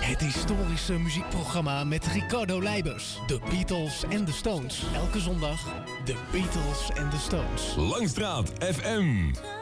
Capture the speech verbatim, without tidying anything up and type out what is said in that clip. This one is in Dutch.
Het historische muziekprogramma met Ricardo Leibers. De Beatles en de Stones. Elke zondag de Beatles en de Stones. Langstraat F M.